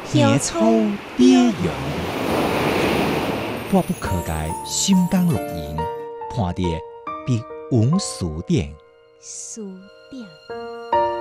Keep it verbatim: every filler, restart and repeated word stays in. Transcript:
野草蝶蛹，我不可改心肝录音，看见笔文词典。 书店。